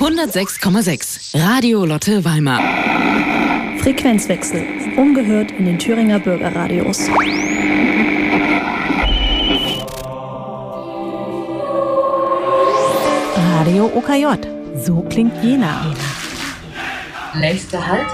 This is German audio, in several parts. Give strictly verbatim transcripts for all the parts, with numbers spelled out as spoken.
hundertsechs Komma sechs Radio Lotte Weimar. Frequenzwechsel. Ungehört in den Thüringer Bürgerradios. Radio O K J. So klingt Jena. Nächster Halt,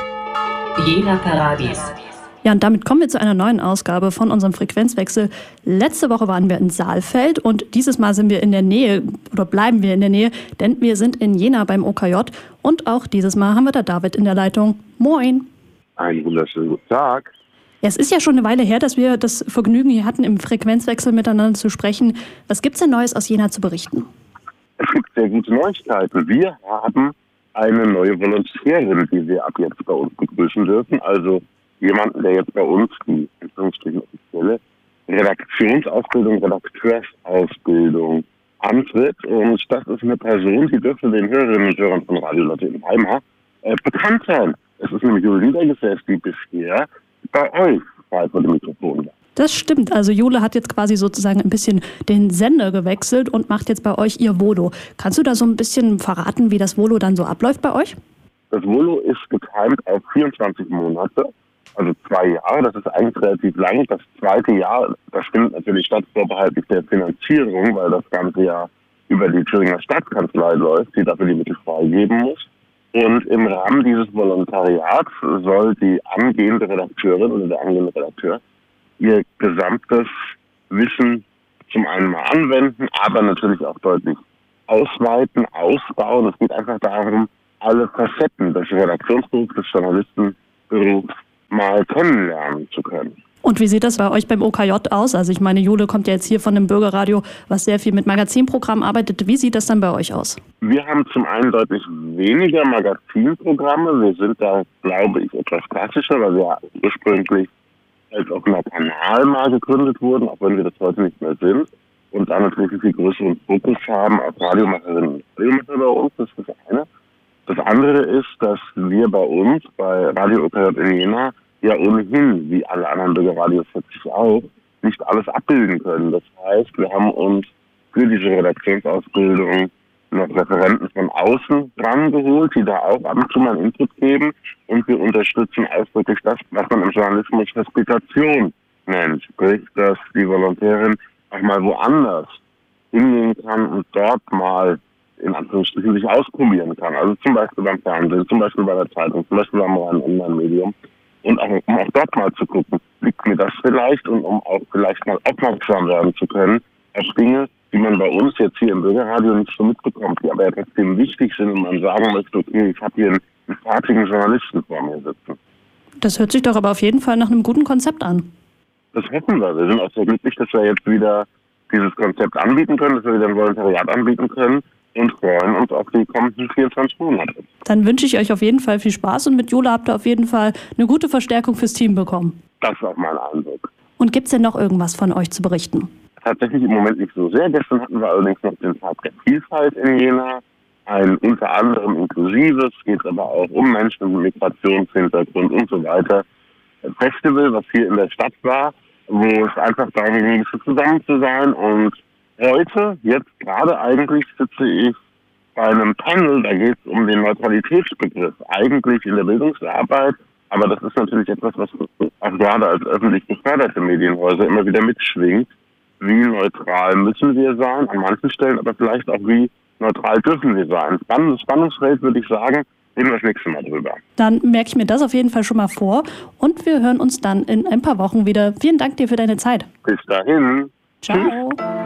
Jena Paradies. Ja, und damit kommen wir zu einer neuen Ausgabe von unserem Frequenzwechsel. Letzte Woche waren wir in Saalfeld und dieses Mal sind wir in der Nähe oder bleiben wir in der Nähe, denn wir sind in Jena beim O K J und auch dieses Mal haben wir da David in der Leitung. Moin. Einen wunderschönen guten Tag. Ja, es ist ja schon eine Weile her, dass wir das Vergnügen hier hatten, im Frequenzwechsel miteinander zu sprechen. Was gibt's denn Neues aus Jena zu berichten? Es gibt sehr gute Neuigkeiten. Wir haben eine neue Volontärin, die wir ab jetzt bei uns begrüßen dürfen. Also jemanden, der jetzt bei uns die in Anführungsstrichen offizielle Redaktionsausbildung, Redakteursausbildung antritt. Und das ist eine Person, die dürfte den Hörerinnen und Hörern von Radio Lotte in Weimar äh, bekannt sein. Es ist nämlich Jule Niedergesäß, die bisher bei euch bei vor dem Mikrofon war. Das stimmt. Also Jule hat jetzt quasi sozusagen ein bisschen den Sender gewechselt und macht jetzt bei euch ihr Volo. Kannst du da so ein bisschen verraten, wie das Volo dann so abläuft bei euch? Das Volo ist getimt auf vierundzwanzig Monate, also zwei Jahre. Das ist eigentlich relativ lang. Das zweite Jahr, das findet natürlich statt, vorbehaltlich der Finanzierung, weil das ganze Jahr über die Thüringer Stadtkanzlei läuft, die dafür die Mittel freigeben muss. Und im Rahmen dieses Volontariats soll die angehende Redakteurin oder der angehende Redakteur ihr gesamtes Wissen zum einen mal anwenden, aber natürlich auch deutlich ausweiten, ausbauen. Es geht einfach darum, alle Facetten des Redaktionsberufs, des Journalistenberufs mal kennenlernen zu können. Und wie sieht das bei euch beim O K J aus? Also ich meine, Jule kommt ja jetzt hier von dem Bürgerradio, was sehr viel mit Magazinprogrammen arbeitet. Wie sieht das dann bei euch aus? Wir haben zum einen deutlich weniger Magazinprogramme. Wir sind da, glaube ich, etwas klassischer, weil wir ursprünglich als offener Kanal mal gegründet wurden, auch wenn wir das heute nicht mehr sind. Und dann natürlich einen viel größeren Fokus haben auf Radiomacherinnen und Radiomacher bei uns. Das ist das eine. Das andere ist, dass wir bei uns, bei Radio O K J in Jena, ja ohnehin, wie alle anderen Bürgerradios letztlich auch, nicht alles abbilden können. Das heißt, wir haben uns für diese Redaktionsausbildung noch Referenten von außen dran geholt, die da auch ab und zu mal einen Input geben. Und wir unterstützen ausdrücklich das, was man im Journalismus Hospitation nennt. Sprich, dass die Volontärin auch mal woanders hingehen kann und dort mal in Anführungsstrichen sich ausprobieren kann. Also zum Beispiel beim Fernsehen, zum Beispiel bei der Zeitung, zum Beispiel beim Online-Medium. Und auch, um auch dort mal zu gucken, liegt mir das vielleicht und um auch vielleicht mal aufmerksam werden zu können auf Dinge, die man bei uns jetzt hier im Bürgerradio nicht so mitbekommt, die aber ja trotzdem wichtig sind und man sagen möchte, okay, ich habe hier einen, einen fertigen Journalisten vor mir sitzen. Das hört sich doch aber auf jeden Fall nach einem guten Konzept an. Das hoffen wir. Wir sind auch sehr glücklich, dass wir jetzt wieder dieses Konzept anbieten können, dass wir wieder ein Volontariat anbieten können und freuen uns auf die kommenden vierundzwanzig Monate. Dann wünsche ich euch auf jeden Fall viel Spaß und mit Jule habt ihr auf jeden Fall eine gute Verstärkung fürs Team bekommen. Das ist auch mein Eindruck. Und gibt es denn noch irgendwas von euch zu berichten? Tatsächlich im Moment nicht so sehr. Gestern hatten wir allerdings noch den Tag der Vielfalt in Jena. Ein unter anderem inklusives, geht aber auch um Menschen mit Migrationshintergrund und so weiter. Ein Festival, was hier in der Stadt war, wo es einfach darum ging, zusammen zu sein. Und heute, jetzt gerade eigentlich, sitze ich bei einem Panel, da geht es um den Neutralitätsbegriff, eigentlich in der Bildungsarbeit. Aber das ist natürlich etwas, was auch gerade als öffentlich geförderte Medienhäuser immer wieder mitschwingt. Wie neutral müssen wir sein, an manchen Stellen, aber vielleicht auch wie neutral dürfen wir sein. Spannendes Spannungsfeld, würde ich sagen, reden wir das nächste Mal drüber. Dann merke ich mir das auf jeden Fall schon mal vor und wir hören uns dann in ein paar Wochen wieder. Vielen Dank dir für deine Zeit. Bis dahin. Ciao. Tschüss.